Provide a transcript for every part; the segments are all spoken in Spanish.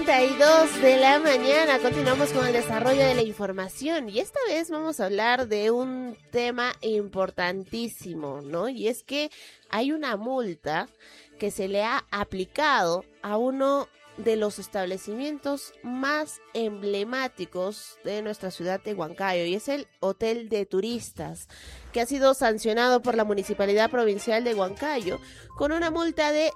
7:42 de la mañana. Continuamos con el desarrollo de la información y esta vez vamos a hablar de un tema importantísimo, ¿no? Y es que hay una multa que se le ha aplicado a uno de los establecimientos más emblemáticos de nuestra ciudad de Huancayo, y es el Hotel de Turistas, que ha sido sancionado por la Municipalidad Provincial de Huancayo con una multa de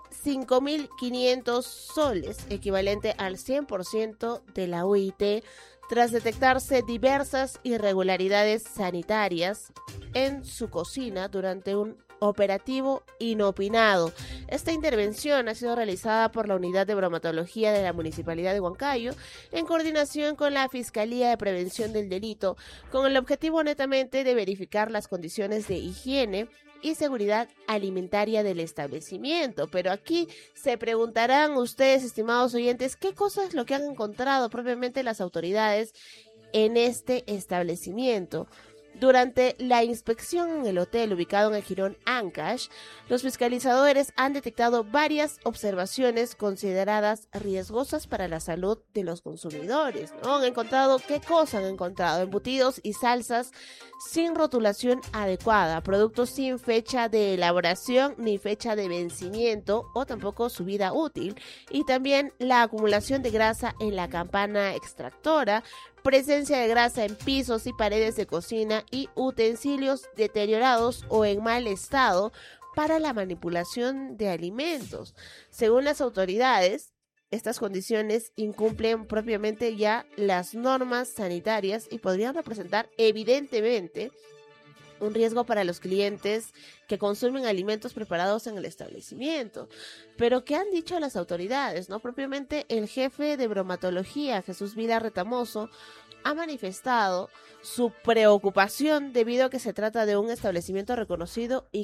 5.500 soles, equivalente al 100% de la UIT, tras detectarse diversas irregularidades sanitarias en su cocina durante un operativo inopinado. Esta intervención ha sido realizada por la Unidad de Bromatología de la Municipalidad de Huancayo en coordinación con la Fiscalía de Prevención del Delito, con el objetivo netamente de verificar las condiciones de higiene y seguridad alimentaria del establecimiento. Pero aquí se preguntarán ustedes, estimados oyentes, ¿qué cosa es lo que han encontrado propiamente las autoridades en este establecimiento? Durante la inspección en el hotel ubicado en el Jirón Ancash, los fiscalizadores han detectado varias observaciones consideradas riesgosas para la salud de los consumidores, ¿no? Han encontrado, ¿qué cosa han encontrado? Embutidos y salsas sin rotulación adecuada, productos sin fecha de elaboración ni fecha de vencimiento o tampoco su vida útil, y también la acumulación de grasa en la campana extractora, presencia de grasa en pisos y paredes de cocina y utensilios deteriorados o en mal estado para la manipulación de alimentos. Según las autoridades, estas condiciones incumplen propiamente ya las normas sanitarias y podrían representar evidentemente un riesgo para los clientes que consumen alimentos preparados en el establecimiento. Pero ¿qué han dicho las autoridades, no? Propiamente el jefe de bromatología, Jesús Vila Retamoso, ha manifestado su preocupación debido a que se trata de un establecimiento reconocido y